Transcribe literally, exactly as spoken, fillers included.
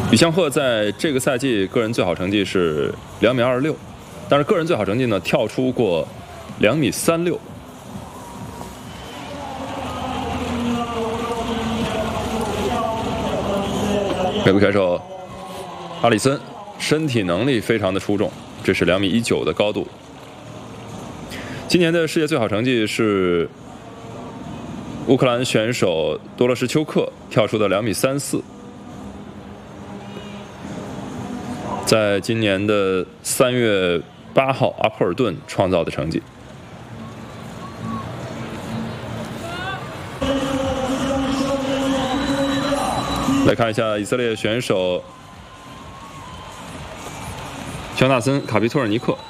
吕相赫在这个赛季个人最好成绩是两米二六，但是个人最好成绩呢跳出过两米三六。美国选手阿里森身体能力非常的出众，这是两米一九的高度。今年的世界最好成绩是乌克兰选手多罗什丘克跳出的两米三四。在今年的三月八号，阿普尔顿创造的成绩。来看一下以色列选手肖纳森·卡皮托尔尼克